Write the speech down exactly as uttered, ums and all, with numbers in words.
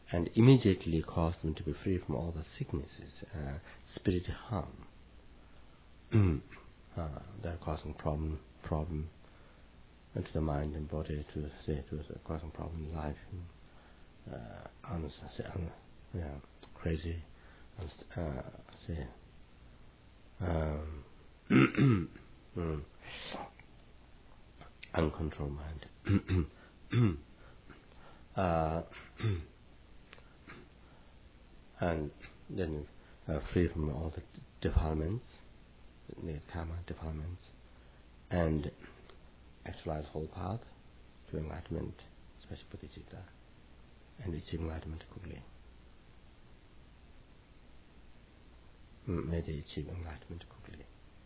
and immediately cause them to be free from all the sicknesses, uh, spirit harm. uh, they're causing problem, problem to the mind and body, to say, to the causing problem in life, and, uh, un, say, un, yeah, crazy, and, uh, say, um, mm, uncontrolled mind. uh, and then uh, free from all the defilements, the karma defilements, and actualize whole path to enlightenment, especially bodhicitta, and achieve enlightenment quickly. May they achieve enlightenment quickly.